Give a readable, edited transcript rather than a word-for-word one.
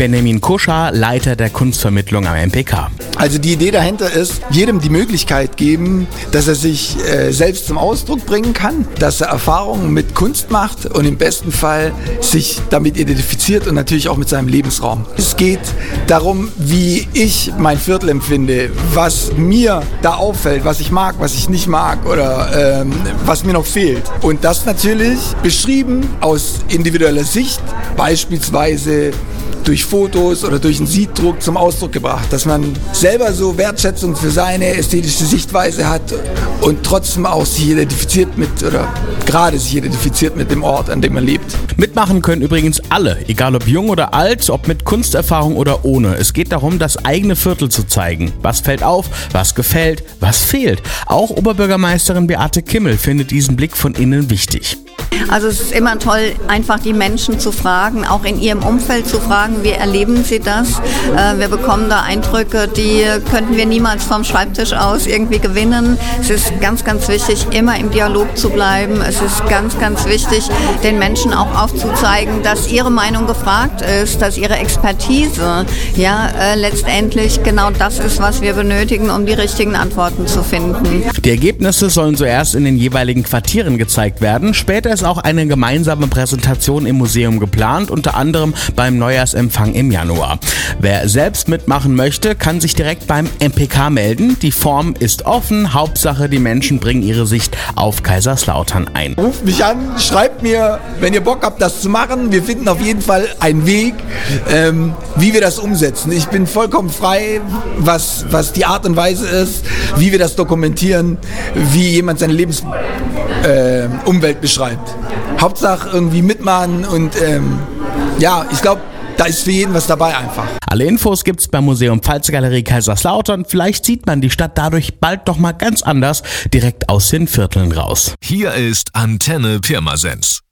Benjamin Kuscher, Leiter der Kunstvermittlung am MPK. Also die Idee dahinter ist, jedem die Möglichkeit geben, dass er sich selbst zum Ausdruck bringen kann, dass er Erfahrungen mit Kunst macht und im besten Fall sich damit identifiziert und natürlich auch mit seinem Lebensraum. Es geht darum, wie ich mein Viertel empfinde, was mir da auffällt, was ich mag, was ich nicht mag oder was mir noch fehlt. Und das natürlich beschrieben aus individueller Sicht, beispielsweise durch Fotos oder durch einen Siebdruck zum Ausdruck gebracht, dass man selber so Wertschätzung für seine ästhetische Sichtweise hat und trotzdem auch sich identifiziert mit oder gerade sich identifiziert mit dem Ort, an dem man lebt. Mitmachen können übrigens alle, egal ob jung oder alt, ob mit Kunsterfahrung oder ohne. Es geht darum, das eigene Viertel zu zeigen. Was fällt auf, was gefällt, was fehlt. Auch Oberbürgermeisterin Beate Kimmel findet diesen Blick von innen wichtig. Also es ist immer toll, einfach die Menschen zu fragen, auch in ihrem Umfeld zu fragen, wie erleben sie das? Wir bekommen da Eindrücke, die könnten wir niemals vom Schreibtisch aus irgendwie gewinnen. Es ist ganz, ganz wichtig, immer im Dialog zu bleiben. Es ist ganz, ganz wichtig, den Menschen auch aufzuzeigen, dass ihre Meinung gefragt ist, dass ihre Expertise letztendlich genau das ist, was wir benötigen, um die richtigen Antworten zu finden. Die Ergebnisse sollen zuerst in den jeweiligen Quartieren gezeigt werden. Später ist auch eine gemeinsame Präsentation im Museum geplant, unter anderem beim Neujahrsempfang im Januar. Wer selbst mitmachen möchte, kann sich direkt beim MPK melden. Die Form ist offen. Hauptsache, die Menschen bringen ihre Sicht auf Kaiserslautern ein. Ruft mich an, schreibt mir, wenn ihr Bock habt, das zu machen. Wir finden auf jeden Fall einen Weg, wie wir das umsetzen. Ich bin vollkommen frei, was die Art und Weise ist, wie wir das dokumentieren, wie jemand seine Umwelt beschreibt. Hauptsache irgendwie mitmachen und ich glaube, da ist für jeden was dabei einfach. Alle Infos gibt's beim Museum Pfalzgalerie Kaiserslautern. Vielleicht sieht man die Stadt dadurch bald doch mal ganz anders direkt aus den Vierteln raus. Hier ist Antenne Pirmasens.